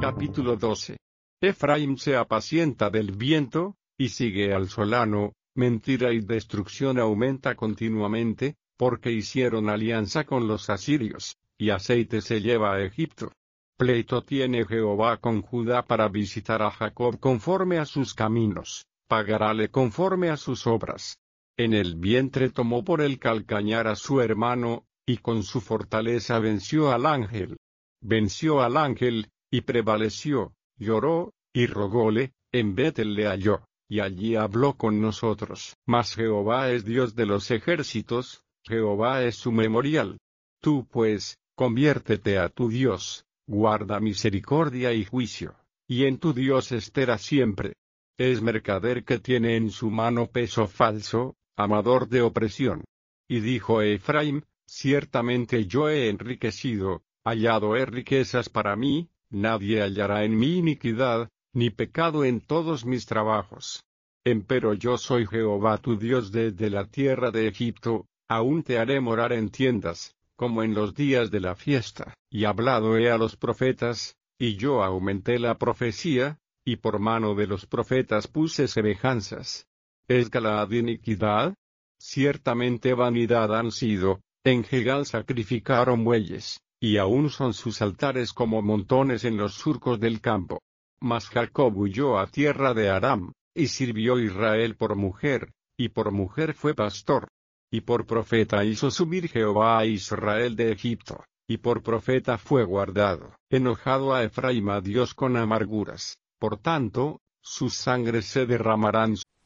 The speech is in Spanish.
Capítulo 12. Efraín se apacienta del viento, y sigue al solano, mentira y destrucción aumenta continuamente, porque hicieron alianza con los asirios, y aceite se lleva a Egipto. Pleito tiene Jehová con Judá para visitar a Jacob conforme a sus caminos, pagarále conforme a sus obras. En el vientre tomó por el calcañar a su hermano, y con su fortaleza venció al ángel. Venció al ángel, y prevaleció, lloró, y rogóle, en Betel le halló, y allí habló con nosotros. Mas Jehová es Dios de los ejércitos, Jehová es su memorial. Tú pues, conviértete a tu Dios, guarda misericordia y juicio, y en tu Dios espera siempre. Es mercader que tiene en su mano peso falso, amador de opresión. Y dijo Efraín, ciertamente yo he enriquecido, hallado he riquezas para mí, nadie hallará en mí iniquidad, ni pecado en todos mis trabajos. Empero yo soy Jehová tu Dios desde la tierra de Egipto, aún te haré morar en tiendas, como en los días de la fiesta. Y hablado he a los profetas, y yo aumenté la profecía, y por mano de los profetas puse semejanzas. ¿Es Galaad iniquidad? Ciertamente vanidad han sido, en Gilgal sacrificaron bueyes, y aún son sus altares como montones en los surcos del campo. Mas Jacob huyó a tierra de Aram, y sirvió Israel por mujer, y por mujer fue pastor. Y por profeta hizo subir Jehová a Israel de Egipto, y por profeta fue guardado. Enojado a Efraín a Dios con amarguras, por tanto, sus sangres se derramarán